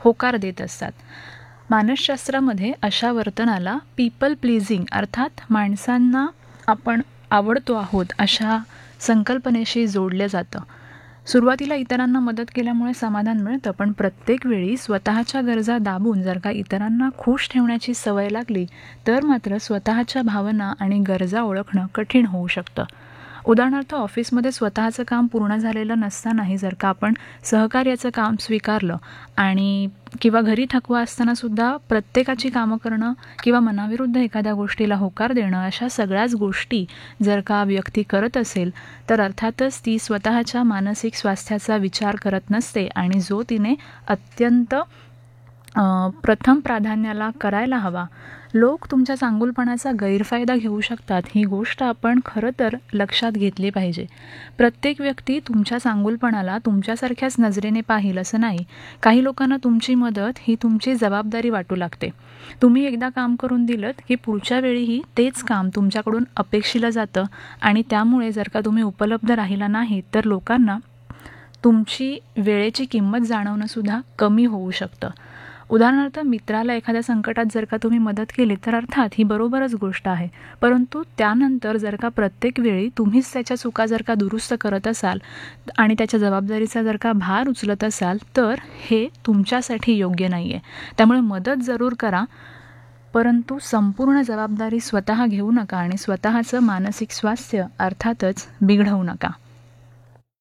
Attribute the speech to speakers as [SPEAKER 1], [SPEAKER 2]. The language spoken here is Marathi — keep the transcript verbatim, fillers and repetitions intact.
[SPEAKER 1] होकार देत असतात. मानसशास्त्रामध्ये अशा वर्तनाला पीपल प्लीजिंग अर्थात माणसांना आपण आवडतो आहोत अशा संकल्पनेशी जोडलं जातं. सुरुवातीला इतरांना मदत केल्यामुळे समाधान मिळतं, पण प्रत्येक वेळी स्वतःच्या गरजा दाबून जर का इतरांना खुश ठेवण्याची सवय लागली तर मात्र स्वतःच्या भावना आणि गरजा ओळखणं कठीण होऊ शकतं. उदाहरणार्थ ऑफिसमध्ये स्वतःचं काम पूर्ण झालेलं नसतानाही जर का आपण सहकार्याचं काम स्वीकारलं आणि किंवा घरी थकवा असतानासुद्धा प्रत्येकाची कामं करणं किंवा मनाविरुद्ध एखाद्या गोष्टीला होकार देणं अशा सगळ्याच गोष्टी जर का व्यक्ती करत असेल तर अर्थातच ती स्वतःच्या मानसिक स्वास्थ्याचा विचार करत नसते आणि जो तिने अत्यंत प्रथम प्राधान्याला करायला हवा. लोक तुमच्या चांगुलपणाचा गैरफायदा घेऊ शकतात ही गोष्ट आपण खरं तर लक्षात घेतली पाहिजे. प्रत्येक व्यक्ती तुमच्या चांगुलपणाला तुमच्यासारख्याच नजरेने पाहिल असं नाही. काही लोकांना तुमची मदत ही तुमची जबाबदारी वाटू लागते. तुम्ही एकदा काम करून दिलत की पुढच्या वेळीही तेच काम तुमच्याकडून अपेक्षिलं जातं आणि त्यामुळे जर का तुम्ही उपलब्ध राहिला नाही तर लोकांना तुमची वेळेची किंमत जाणवणंसुद्धा कमी होऊ शकतं. उदाहरणार्थ मित्राला एखाद्या संकटात जर का तुम्ही मदत केली तर अर्थात ही बरोबरच गोष्ट आहे, परंतु त्यानंतर जर का प्रत्येक वेळी तुम्हीच त्याच्या चुका जर का दुरुस्त करत असाल आणि त्याच्या जबाबदारीचा जर का भार उचलत असाल तर हे तुमच्यासाठी योग्य नाही आहे. त्यामुळे मदत जरूर करा, परंतु संपूर्ण जबाबदारी स्वतः घेऊ नका आणि स्वतःचं मानसिक स्वास्थ्य अर्थातच बिघडवू नका.